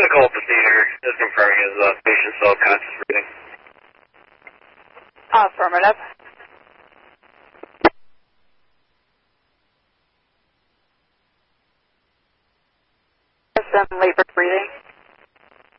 call procedure, just confirming his patient self-conscious breathing. Affirmative. Some labor breathing.